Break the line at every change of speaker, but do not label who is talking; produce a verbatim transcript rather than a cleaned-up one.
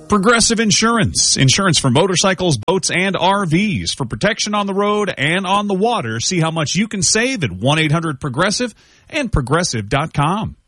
Progressive Insurance. Insurance for motorcycles, boats, and R Vs. For protection on the road and on the water. See how much you can save at one eight hundred progressive and progressive dot com.